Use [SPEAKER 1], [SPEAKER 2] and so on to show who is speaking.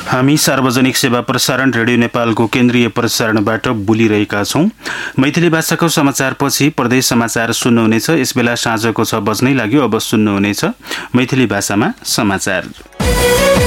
[SPEAKER 1] हामी सार्वजनिक सेवा प्रसारण रेडियो नेपालको केन्द्रीय प्रसारणबाट बोलिरहेका छौं। मैथिली भाषाको समाचारपछि प्रदेश समाचार सुन्नुहुनेछ। यसबेला साँझको 6 बज्नै लाग्यो। अब सुन्नुहुनेछ मैथिली भाषामा समाचार।